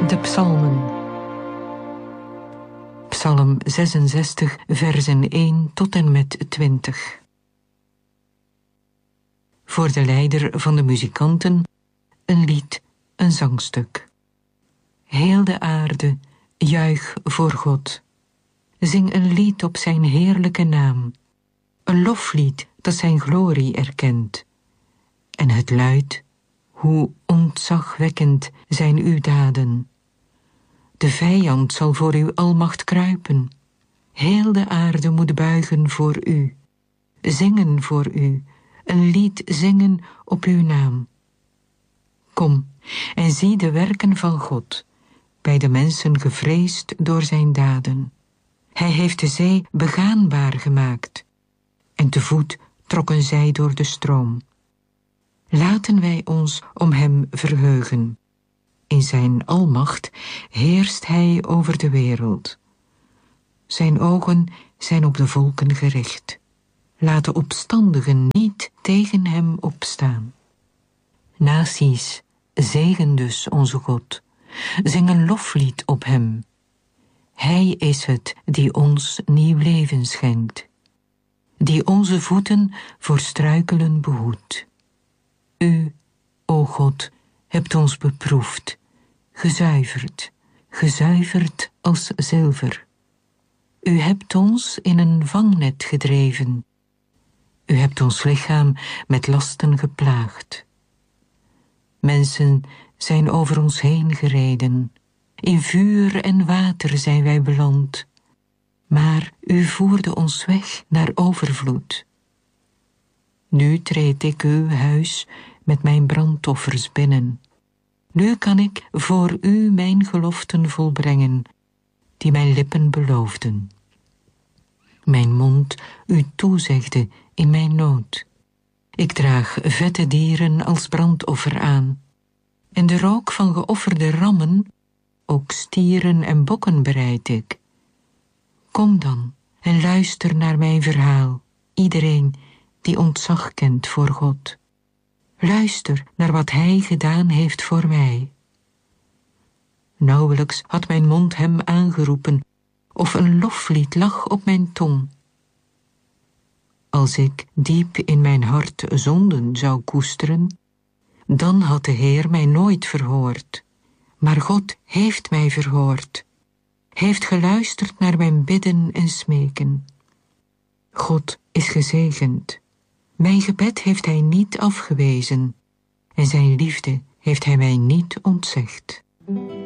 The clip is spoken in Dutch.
De psalmen. Psalm 66, versen 1 tot en met 20. Voor de leider van de muzikanten een lied, een zangstuk. Heel de aarde, juich voor God. Zing een lied op zijn heerlijke naam. Een loflied dat zijn glorie erkent. En het luidt, hoe ontzagwekkend zijn uw daden. De vijand zal voor uw almacht kruipen. Heel de aarde moet buigen voor u. Zingen voor u, een lied zingen op uw naam. Kom en zie de werken van God, bij de mensen gevreesd door zijn daden. Hij heeft de zee begaanbaar gemaakt, en te voet trokken zij door de stroom. Laten wij ons om hem verheugen. In zijn almacht heerst hij over de wereld. Zijn ogen zijn op de volken gericht. Laat de opstandigen niet tegen hem opstaan. Naties, zegen dus onze God. Zing een loflied op hem. Hij is het die ons nieuw leven schenkt. Die onze voeten voor struikelen behoedt. U, o God, hebt ons beproefd, gezuiverd als zilver. U hebt ons in een vangnet gedreven. U hebt ons lichaam met lasten geplaagd. Mensen zijn over ons heen gereden. In vuur en water zijn wij beland. Maar u voerde ons weg naar overvloed. Nu treed ik uw huis met mijn brandoffers binnen. Nu kan ik voor u mijn geloften volbrengen, die mijn lippen beloofden. Mijn mond u toezegde in mijn nood. Ik draag vette dieren als brandoffer aan. En de rook van geofferde rammen, ook stieren en bokken bereid ik. Kom dan en luister naar mijn verhaal, iedereen die ontzag kent voor God. Luister naar wat hij gedaan heeft voor mij. Nauwelijks had mijn mond hem aangeroepen, of een loflied lag op mijn tong. Als ik diep in mijn hart zonden zou koesteren, dan had de Heer mij nooit verhoord. Maar God heeft mij verhoord, heeft geluisterd naar mijn bidden en smeken. God is gezegend. Mijn gebed heeft hij niet afgewezen, en zijn liefde heeft hij mij niet ontzegd.